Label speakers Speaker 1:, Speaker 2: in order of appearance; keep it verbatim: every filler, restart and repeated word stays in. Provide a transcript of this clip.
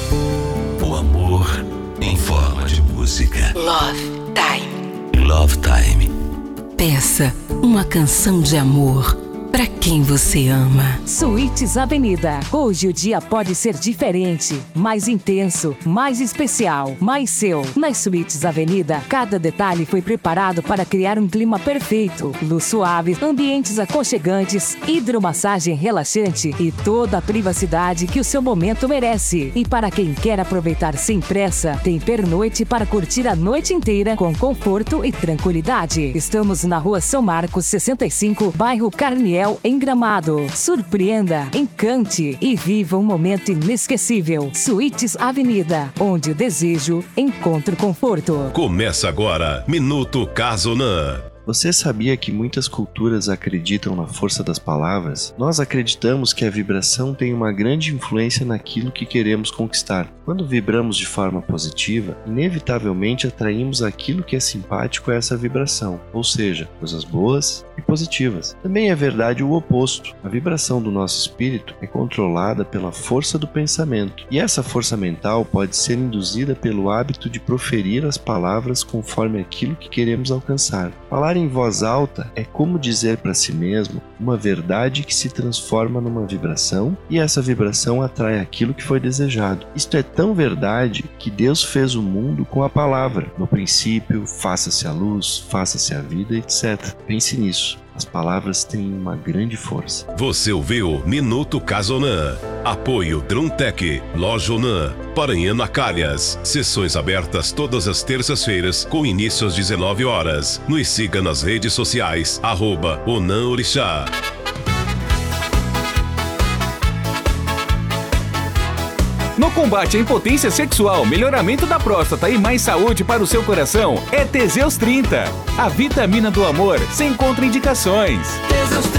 Speaker 1: O amor em forma de música.
Speaker 2: Love Time.
Speaker 1: Love Time.
Speaker 2: Peça uma canção de amor para quem você ama.
Speaker 3: Suítes Avenida. Hoje o dia pode ser diferente, mais intenso, mais especial, mais seu. Nas Suítes Avenida, cada detalhe foi preparado para criar um clima perfeito. Luz suave, ambientes aconchegantes, hidromassagem relaxante e toda a privacidade que o seu momento merece. E para quem quer aproveitar sem pressa, tem pernoite para curtir a noite inteira com conforto e tranquilidade. Estamos na Rua São Marcos, sessenta e cinco, bairro Carniel, em Gramado. Surpreenda, encante e viva um momento inesquecível. Suítes Avenida, onde o desejo encontra o conforto.
Speaker 4: Começa agora, Minuto Casonan.
Speaker 5: Você sabia que muitas culturas acreditam na força das palavras? Nós acreditamos que a vibração tem uma grande influência naquilo que queremos conquistar. Quando vibramos de forma positiva, inevitavelmente atraímos aquilo que é simpático a essa vibração, ou seja, coisas boas e positivas. Também é verdade o oposto. A vibração do nosso espírito é controlada pela força do pensamento, e essa força mental pode ser induzida pelo hábito de proferir as palavras conforme aquilo que queremos alcançar. Falar em voz alta é como dizer para si mesmo uma verdade que se transforma numa vibração, e essa vibração atrai aquilo que foi desejado. Isto é tão verdade que Deus fez o mundo com a palavra. No princípio, faça-se a luz, faça-se a vida, etcétera. Pense nisso. As palavras têm uma grande força.
Speaker 4: Você ouviu Minuto Casonan. Apoio Druntec, Loja Onan, Paranhana Calhas. Sessões abertas todas as terças-feiras com início às dezenove horas. Nos siga nas redes sociais, arroba Onan Orixá.
Speaker 6: No combate à impotência sexual, melhoramento da próstata e mais saúde para o seu coração, é Teseus trinta. A vitamina do amor sem contraindicações.
Speaker 7: Teseus trinta.